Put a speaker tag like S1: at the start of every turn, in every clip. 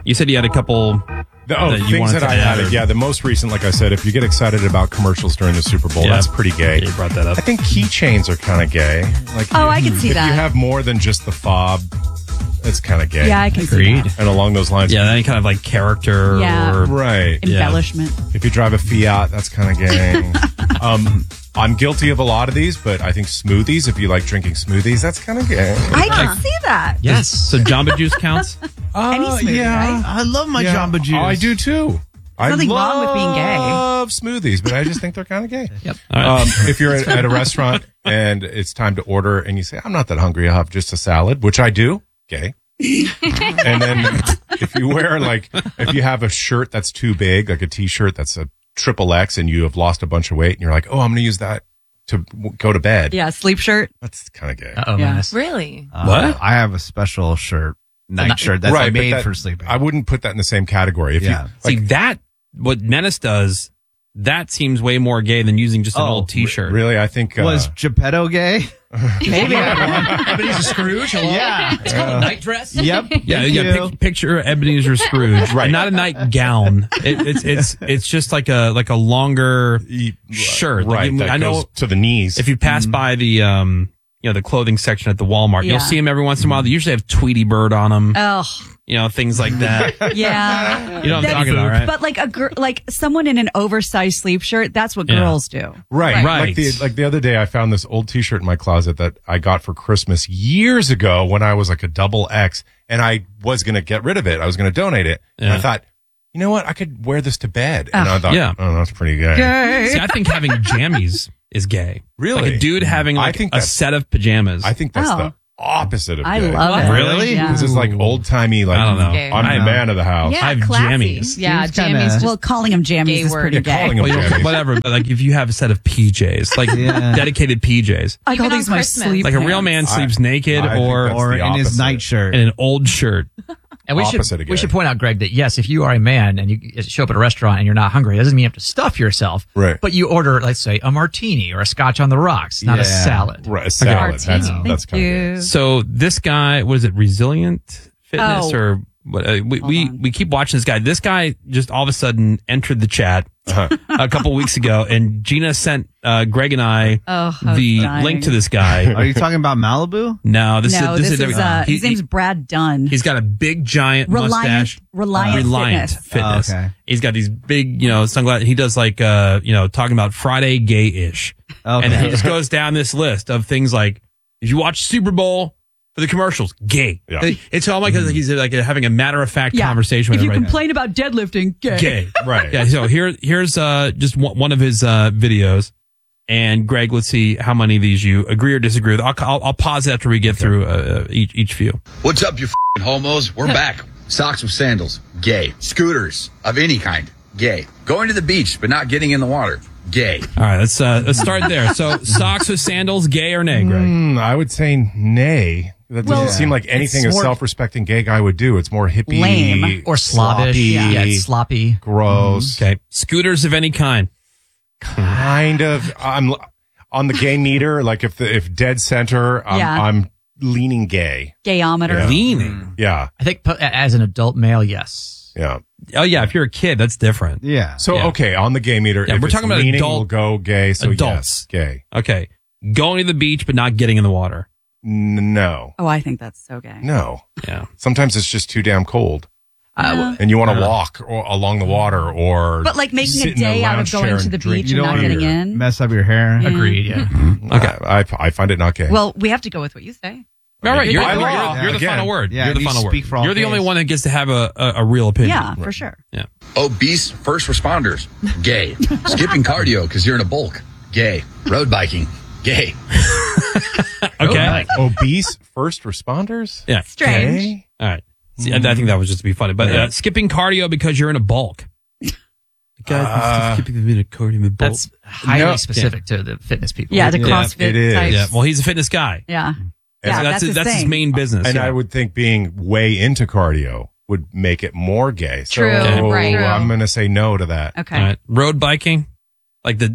S1: You said you had a couple.
S2: Things that I added. Yeah, the most recent, like I said, if you get excited about commercials during the Super Bowl, that's pretty gay.
S1: Yeah, you brought that up.
S2: I think keychains are kind of gay. Like,
S3: I can see that.
S2: If you have more than just the fob, it's kind of gay.
S3: Yeah, I can see that.
S2: And along those lines,
S1: any kind of like character or
S3: embellishment.
S2: If you drive a Fiat, that's kind of gay. I'm guilty of a lot of these, but I think smoothies, if you like drinking smoothies, that's kind of gay.
S3: I can see that.
S1: Yes. So Jamba Juice counts?
S3: Any smoothie, right?
S4: I love my Jamba Juice.
S2: Oh, I do too.
S3: Nothing wrong with being gay.
S2: I love smoothies, but I just think they're kind of gay.
S1: Yep. Right.
S2: If you're at a restaurant and it's time to order and you say, I'm not that hungry, I'll have just a salad, which I do, gay. And then if you have a shirt that's too big, like a t-shirt that's a XXX and you have lost a bunch of weight and you're like, oh, I'm going to use that to go to bed.
S3: Yeah, sleep shirt.
S2: That's kind of gay.
S5: Oh,
S3: Yeah.
S5: really?
S1: What?
S4: I have a special shirt, night shirt that's made for sleeping.
S2: I wouldn't put that in the same category. If
S1: See, what Menace does, that seems way more gay than using just an old t-shirt.
S2: Really? I think...
S4: Was Geppetto gay?
S5: Maybe Ebenezer Scrooge. Hello?
S4: Yeah.
S5: It's called a night dress.
S4: Yep.
S1: Yeah. Picture Ebenezer Scrooge, right? Not a nightgown. It's just like a longer shirt,
S2: right?
S1: Like,
S2: I know goes to the knees.
S1: If you pass by the the clothing section at the Walmart, you'll see them every once in a while. They usually have Tweety Bird on them.
S3: Oh.
S1: Things like that.
S3: Yeah.
S1: You know what I'm talking about, right?
S3: But like someone in an oversized sleep shirt, that's what girls do.
S2: Right.
S1: Right.
S2: Like the other day, I found this old t-shirt in my closet that I got for Christmas years ago when I was like a double X, and I was going to get rid of it. I was going to donate it.
S1: Yeah.
S2: And I thought, you know what? I could wear this to bed. And I thought, oh, that's pretty gay.
S1: See, I think having jammies is gay.
S2: Really?
S1: Like a dude having a set of pajamas.
S2: I think that's the opposite of gay.
S3: I love it.
S1: Really?
S3: Yeah.
S2: This is like old timey. Like,
S1: I don't know.
S2: I'm the man of the house.
S5: Yeah,
S1: I have
S5: classy.
S1: jammies.
S5: Yeah,
S4: Seems kinda-
S5: jammies. Just
S3: Well, calling them jammies
S5: gay
S3: is
S5: word.
S3: pretty
S2: Yeah,
S3: gay.
S2: calling them jammies.
S1: Whatever. But like if you have a set of PJs, like dedicated PJs,
S3: I call
S5: Even
S3: these
S5: on
S3: my
S5: Christmas.
S3: sleep
S1: like a real man
S3: pants.
S1: sleeps naked
S2: I think
S1: or
S2: that's
S4: Or
S2: the
S4: in his
S2: opposite.
S4: night shirt.
S1: in an old shirt.
S5: And we
S2: Opposite of gay.
S5: should point out, Greg, that yes, if you are a man and you show up at a restaurant and you're not hungry, it doesn't mean you have to stuff yourself.
S2: Right.
S5: But you order, let's say, a martini or a scotch on the rocks, not a salad.
S2: Right, a salad.
S3: Martini.
S2: That's
S3: Thank
S2: kind of gay.
S3: you.
S1: So this guy, was it Resilient Fitness
S3: Oh.
S1: or what? We keep watching this guy. This guy just all of a sudden entered the chat a couple weeks ago, and Gina sent Greg and I the
S3: dying.
S1: link to this guy.
S4: Are you talking about Malibu?
S1: No, this
S3: No,
S1: is
S3: his name's Brad Dunn.
S1: He's got a big giant mustache.
S3: Reliant
S1: Fitness.
S4: Oh, okay.
S1: He's got these big, sunglasses. He does like, talking about Friday gay-ish.
S4: Okay.
S1: And then he just goes down this list of things like, if you watch Super Bowl for the commercials, gay.
S2: Yeah.
S1: It's almost like he's like having a matter-of-fact conversation with
S3: If you
S1: everybody.
S3: complain about deadlifting,
S1: Gay.
S2: Right.
S1: Yeah, so here's just one of his videos. And Greg, let's see how many of these you agree or disagree with. I'll pause after we get through each few.
S6: What's up, you f***ing homos? We're back. Socks with sandals, gay. Scooters of any kind, gay. Going to the beach but not getting in the water, gay.
S1: All right, let's start there. So socks with sandals, gay or nay, Greg?
S2: I would say nay. That doesn't seem like anything a
S5: It's more-
S2: self-respecting gay guy would do. It's more hippie.
S3: Lame.
S5: Or slavish.
S2: Sloppy,
S5: Yeah, it's sloppy.
S2: gross.
S1: Okay, scooters of any kind.
S2: Kind of. I'm on the gay meter. Like if dead center, I'm leaning gay.
S3: gayometer.
S2: Yeah.
S1: Leaning.
S2: Yeah.
S5: I think as an adult male, yes.
S2: Yeah.
S1: Oh yeah, if you're a kid, that's different.
S4: Yeah.
S2: So,
S1: Yeah.
S2: okay, on the gay meter,
S1: Yeah,
S2: if
S1: we're
S2: it's
S1: talking about
S2: leaning,
S1: adult-
S2: we'll go gay. So
S1: adults.
S2: yes, gay.
S1: Okay, going to the beach but not getting in the water.
S2: No.
S3: Oh, I think that's so gay.
S2: No.
S1: Yeah.
S2: Sometimes it's just too damn cold. And you want to walk along the water or
S3: But like making
S2: sit
S3: a
S2: in a
S3: day out of
S2: lounge
S3: going
S2: chair
S3: to
S2: and
S3: the
S2: drink
S3: beach and not
S2: beer.
S3: getting in.
S4: Mess up your hair.
S5: Agreed, yeah.
S2: Okay. I find it not gay.
S3: Well, we have to go with what you say.
S1: All right, you're
S2: By
S1: the
S2: law,
S1: final
S2: again.
S1: word.
S4: Yeah,
S1: you're the
S4: you
S1: final
S4: speak
S1: word.
S4: for all
S1: You're the only
S4: gays.
S1: one that gets to have a real opinion.
S3: Yeah, for sure.
S1: Yeah.
S6: Obese first responders, gay. Skipping cardio because you're in a bulk, gay. Road biking, gay.
S1: Okay.
S2: Obese first responders?
S1: Yeah.
S3: Strange.
S2: Gay?
S1: All right. See, I think that was just to be funny, but skipping cardio because you're in a bulk. Guys, skipping a minute cardio in a bulk.
S5: That's highly
S2: No.
S5: specific to the fitness people.
S3: Yeah, the
S1: Yeah,
S3: CrossFit
S2: it is.
S3: types.
S1: Yeah. Well, he's a fitness guy.
S3: Yeah.
S2: And
S3: Yeah, that's his
S1: his
S3: thing.
S1: main business.
S2: And
S1: yeah.
S2: I would think being way into cardio would make it more gay. So
S3: True,
S5: right.
S2: I'm going to say no to that.
S3: Okay.
S1: All right. Road biking, like the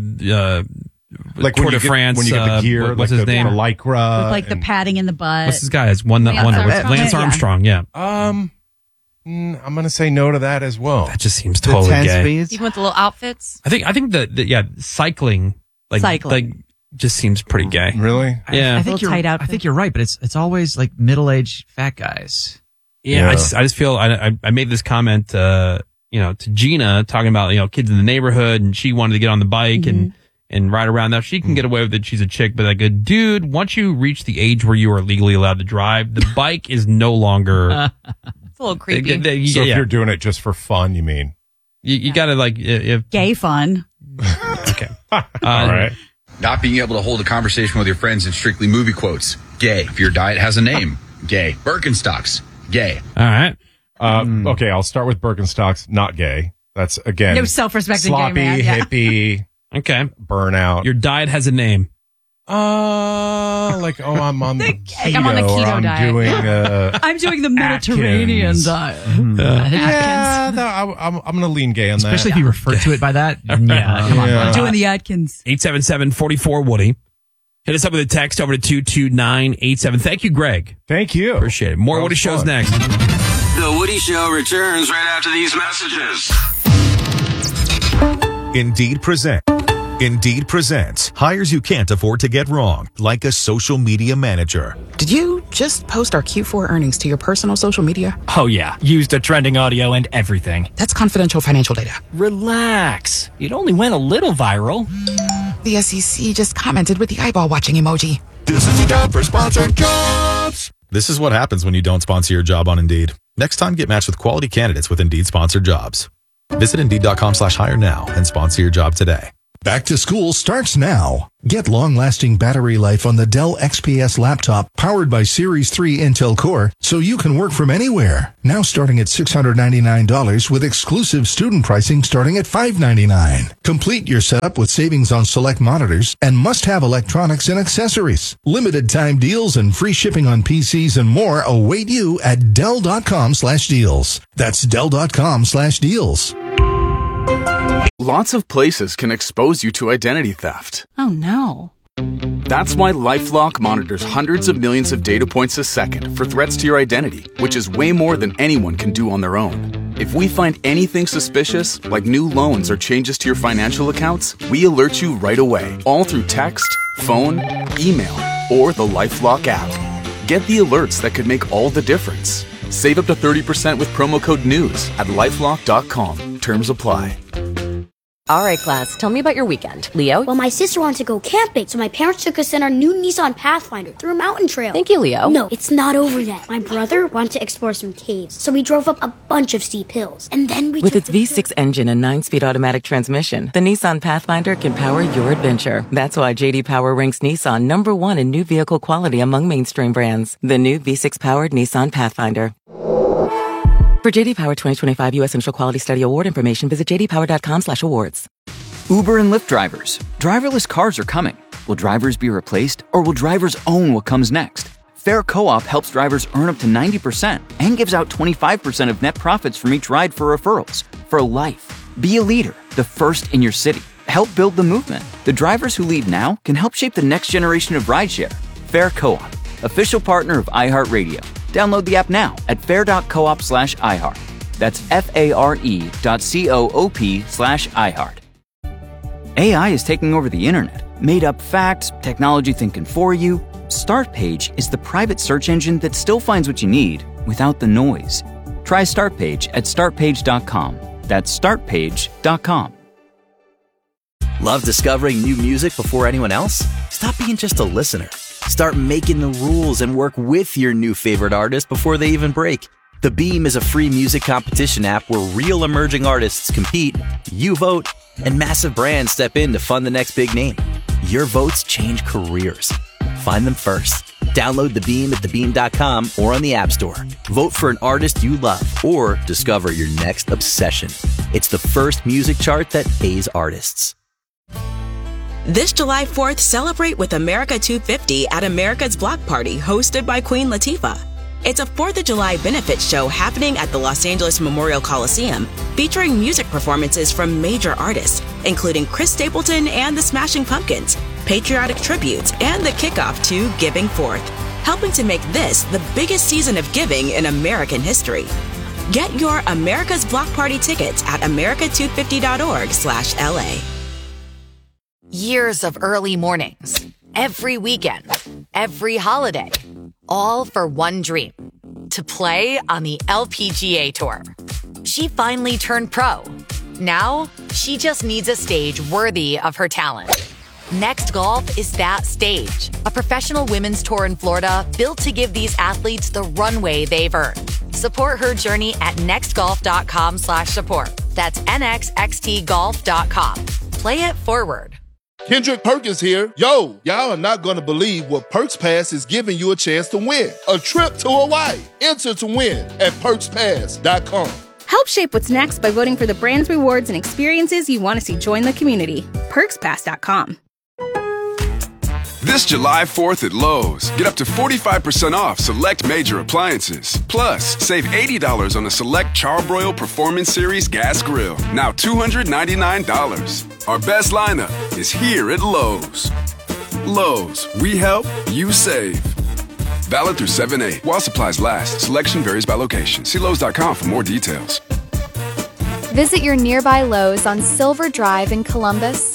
S2: Like
S1: Tour
S2: when
S1: de
S2: you
S1: France.
S2: get, when you get the gear,
S1: what's
S2: like
S1: his
S2: the
S1: name?
S2: lycra.
S3: With like the
S2: and-
S3: padding in the butt.
S1: What's this guy? It's one.
S3: Lance
S1: What's
S3: Armstrong.
S1: Lance
S3: Yeah.
S1: Armstrong. Yeah.
S2: I'm going to say no to that as well.
S1: That just seems totally gay.
S7: Speeds? Even with the little outfits?
S1: I think that cycling, like just seems pretty gay.
S2: Really?
S1: Yeah.
S5: I think you're right, but it's always like middle-aged fat guys.
S1: Yeah. I just feel I made this comment, to Gina talking about, kids in the neighborhood, and she wanted to get on the bike and ride around. Now she can get away with it. She's a chick, but like a dude, once you reach the age where you are legally allowed to drive, the bike is no longer.
S7: It's a little creepy.
S2: So if you're doing it just for fun, you mean?
S1: You gotta if
S3: gay fun.
S1: Okay.
S2: All right.
S6: Not being able to hold a conversation with your friends in strictly movie quotes. Gay. If your diet has a name. Gay. Birkenstocks. Gay.
S1: All right.
S2: Okay, I'll start with Birkenstocks. Not gay. That's, again,
S3: No self-respecting
S2: sloppy,
S3: gay man. Yeah.
S2: hippie,
S1: Okay.
S2: burnout.
S1: Your diet has a name.
S2: I'm on the keto.
S7: I'm on the keto
S2: I'm
S7: diet.
S2: doing
S3: I'm doing the Mediterranean
S2: Atkins.
S3: diet.
S2: I'm going to lean gay on that.
S5: Especially if you refer to it by that. Come on.
S3: I'm doing the Atkins.
S1: 877-44-WOODY. Hit us up with a text over to 22987. Thank you, Greg.
S2: Thank you.
S1: Appreciate it. More Woody Shows next.
S8: The Woody Show returns right after these messages.
S9: Indeed presents hires you can't afford to get wrong, like a social media manager.
S10: Did you just post our Q4 earnings to your personal social media?
S11: Oh yeah, used the trending audio and everything.
S10: That's confidential financial data.
S11: Relax. It only went a little viral.
S10: The SEC just commented with the eyeball watching emoji.
S9: This is the job for sponsored jobs. This is what happens when you don't sponsor your job on Indeed. Next time, get matched with quality candidates with Indeed sponsored jobs. Visit Indeed.com/hire now and sponsor your job today.
S12: Back to school starts now. Get long-lasting battery life on the Dell XPS laptop powered by Series 3 Intel Core so you can work from anywhere. Now starting at $699 with exclusive student pricing starting at $599. Complete your setup with savings on select monitors and must-have electronics and accessories. Limited time deals and free shipping on PCs and more await you at Dell.com/deals. That's Dell.com/deals.
S13: Lots of places can expose you to identity theft.
S7: Oh no.
S13: That's why LifeLock monitors hundreds of millions of data points a second for threats to your identity, which is way more than anyone can do on their own. If we find anything suspicious, like new loans or changes to your financial accounts, we alert you right away, all through text, phone, email, or the LifeLock app. Get the alerts that could make all the difference. Save up to 30% with promo code NEWS at LifeLock.com. Terms apply.
S14: All right, class, tell me about your weekend. Leo?
S15: Well, my sister wanted to go camping, so my parents took us in our new Nissan Pathfinder through a mountain trail.
S14: Thank you, Leo.
S15: No, it's not over yet. My brother wanted to explore some caves, so we drove up a bunch of steep hills. And then we
S16: With its V6 engine and 9-speed automatic transmission, the Nissan Pathfinder can power your adventure. That's why J.D. Power ranks Nissan #1 in new vehicle quality among mainstream brands. The new V6-powered Nissan Pathfinder. For J.D. Power 2025 U.S. Initial Quality Study Award information, visit jdpower.com/awards.
S17: Uber and Lyft drivers. Driverless cars are coming. Will drivers be replaced, or will drivers own what comes next? Fair Co-op helps drivers earn up to 90% and gives out 25% of net profits from each ride for referrals. For life. Be a leader, the first in your city. Help build the movement. The drivers who lead now can help shape the next generation of rideshare. Fair Co-op, official partner of iHeartRadio. Download the app now at fair.coop/iHeart. That's FARE.coop/iHeart. AI is taking over the internet. Made up facts, technology thinking for you. Startpage is the private search engine that still finds what you need without the noise. Try Startpage at startpage.com. That's startpage.com.
S18: Love discovering new music before anyone else? Stop being just a listener. Start making the rules and work with your new favorite artist before they even break. The Beam is a free music competition app where real emerging artists compete, you vote, and massive brands step in to fund the next big name. Your votes change careers. Find them first. Download The Beam at thebeam.com or on the App Store. Vote for an artist you love or discover your next obsession. It's the first music chart that pays artists.
S19: This July 4th, celebrate with America 250 at America's Block Party, hosted by Queen Latifah. It's a 4th of July benefit show happening at the Los Angeles Memorial Coliseum, featuring music performances from major artists, including Chris Stapleton and the Smashing Pumpkins, patriotic tributes, and the kickoff to Giving Forth, helping to make this the biggest season of giving in American history. Get your America's Block Party tickets at america250.org/LA.
S20: Years of early mornings, every weekend, every holiday, all for one dream, to play on the LPGA Tour. She finally turned pro. Now, she just needs a stage worthy of her talent. Next Golf is that stage, a professional women's tour in Florida built to give these athletes the runway they've earned. Support her journey at nextgolf.com/support. That's nxxtgolf.com. Play it forward.
S21: Kendrick Perkins here. Yo, y'all are not going to believe what Perks Pass is giving you a chance to win. A trip to Hawaii. Enter to win at perkspass.com.
S22: Help shape what's next by voting for the brands, rewards, and experiences you want to see join the community. perkspass.com.
S23: This July 4th at Lowe's, get up to 45% off select major appliances. Plus, save $80 on the select Charbroil Performance Series gas grill. Now $299. Our best lineup is here at Lowe's. Lowe's, we help, you save. Valid through 7/8 while supplies last. Selection varies by location. See Lowe's.com for more details.
S24: Visit your nearby Lowe's on Silver Drive in Columbus.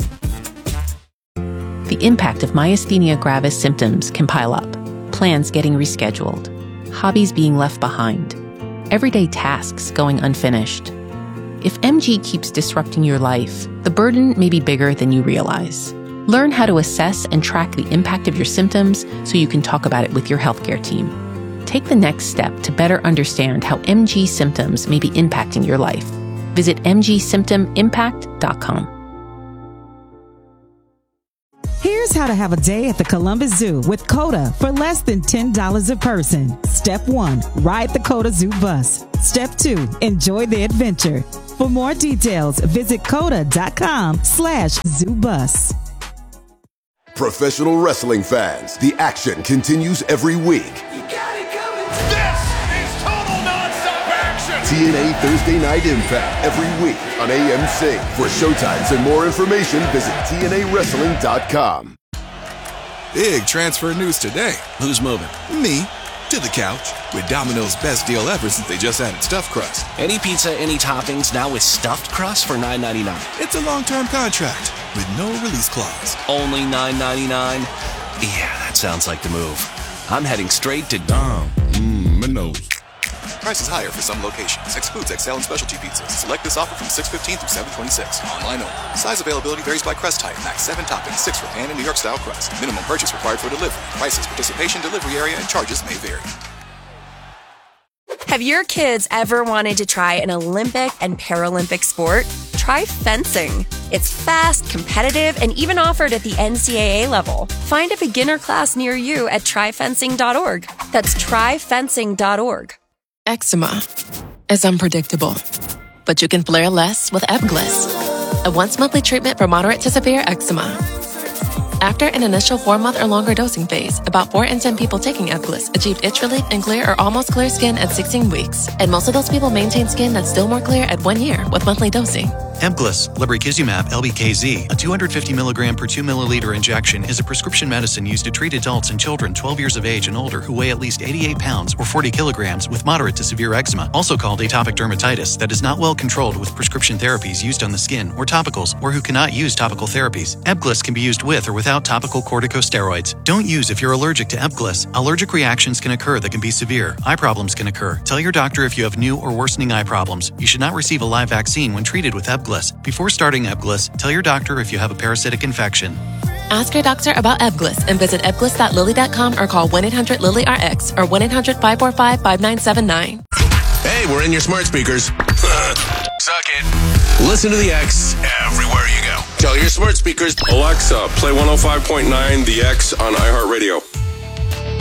S25: The impact of myasthenia gravis symptoms can pile up. Plans getting rescheduled. Hobbies being left behind. Everyday tasks going unfinished. If MG keeps disrupting your life, the burden may be bigger than you realize. Learn how to assess and track the impact of your symptoms so you can talk about it with your healthcare team. Take the next step to better understand how MG symptoms may be impacting your life. Visit mgsymptomimpact.com.
S26: Here's how to have a day at the Columbus Zoo with COTA for less than $10 a person. Step 1, ride the COTA Zoo bus. Step 2, enjoy the adventure. For more details, visit COTA.com/zoobus.
S27: Professional wrestling fans, the action continues every week.
S28: This is total non-stop action!
S27: TNA Thursday Night Impact every week on AMC. For showtimes and more information, visit TNAWrestling.com.
S29: Big transfer news today. Who's moving? Me. To the couch. With Domino's best deal ever since they just added stuffed crust.
S11: Any pizza, any toppings, now with stuffed crust for $9.99.
S29: It's a long-term contract with no release clause.
S11: Only $9.99? Yeah, that sounds like the move. I'm heading straight to
S29: Domino's. Price is higher for some locations. Excludes XL and specialty pizzas. Select this offer from 6/15 through 7/26. Online only. Size availability varies by crust type. Max 7 toppings, 6 for pan and New York style crust. Minimum purchase required for delivery. Prices, participation, delivery area, and charges may vary.
S19: Have your kids ever wanted to try an Olympic and Paralympic sport? Try fencing. It's fast, competitive, and even offered at the NCAA level. Find a beginner class near you at tryfencing.org. That's tryfencing.org.
S10: Eczema is unpredictable, but you can flare less with Ebglyss, a once-monthly treatment for moderate to severe eczema. After an initial 4-month or longer dosing phase, about 4 in 10 people taking Ebglyss achieved itch relief and clear or almost clear skin at 16 weeks, and most of those people maintain skin that's still more clear at 1 year with monthly dosing.
S30: Ebglyss, lebrikizumab LBKZ, a 250 milligram per 2 milliliter injection, is a prescription medicine used to treat adults and children 12 years of age and older who weigh at least 88 pounds or 40 kilograms with moderate to severe eczema, also called atopic dermatitis, that is not well controlled with prescription therapies used on the skin or topicals, or who cannot use topical therapies. Ebglyss can be used with or without topical corticosteroids. Don't use if you're allergic to Ebglyss. Allergic reactions can occur that can be severe. Eye problems can occur. Tell your doctor if you have new or worsening eye problems. You should not receive a live vaccine when treated with Ebglyss. Before starting Ebglyss, tell your doctor if you have a parasitic infection.
S10: Ask your doctor about Ebglyss and visit ebglyss.lilly.com or call 1-800-LILY-RX or 1-800-545-5979.
S8: Hey, we're in your smart speakers. Suck it. Listen to the X everywhere you go. Tell your smart speakers.
S31: Alexa, play 105.9 The X on iHeartRadio.